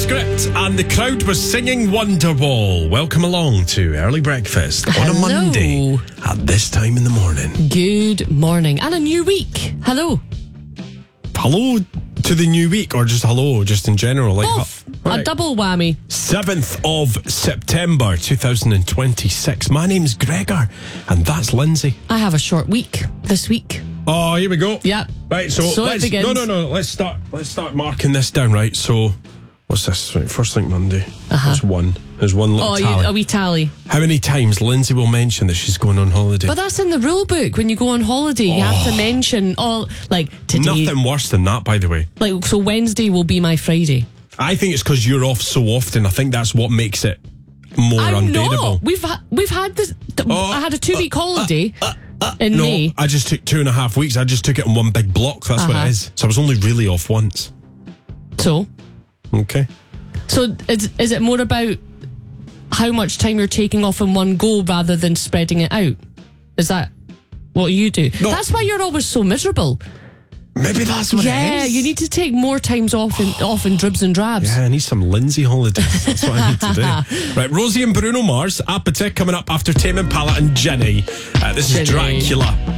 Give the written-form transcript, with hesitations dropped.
script and the crowd was singing Wonderwall. Welcome along to Early Breakfast on a Hello. Monday at this time in the morning. Good morning. And a new week. Hello. Hello to the new week, or just hello, just in general? Like, Both. A double whammy. 7th of September 2026. My name's Gregor and that's Lindsay. I have a short week this week. Oh, here we go. Yeah. Right, so it let's begins. no. Let's start marking this down, right? So what's this? Right, first thing Monday. There's one. There's one little tally. A wee tally. How many times Lindsay will mention that she's going on holiday? But that's in the rule book. When you go on holiday, you have to mention today. Nothing worse than that, by the way. So Wednesday will be my Friday. I think it's because you're off so often. I think that's what makes it more unbearable. Not. We've had this. I had a 2-week holiday in No, May. I just took 2.5 weeks. I just took it in one big block. That's what it is. So I was only really off once. So Okay. is it more about how much time you're taking off in one go rather than spreading it out? Is that what you do? No. That's why you're always so miserable. Maybe that's what it Yeah, is. you need to take more times off in dribs and drabs. Yeah, I need some Lindsay holidays. That's what I need to do. Right, Rosie and Bruno Mars, Apathy coming up after Tame Impala and Jenny. This is Jenny. Dracula.